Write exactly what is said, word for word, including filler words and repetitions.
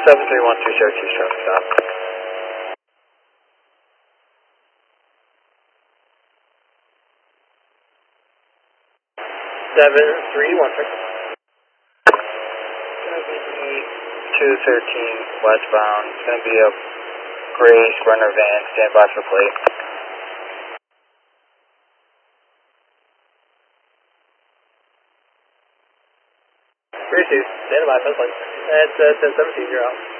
seven three one two Cherokee Truck stop. seven three one six. two thirteen westbound. It's going to be a gray Sprinter van. Stand by for plate. three two, stand by for plate. That's uh, ten seventeen, you're out.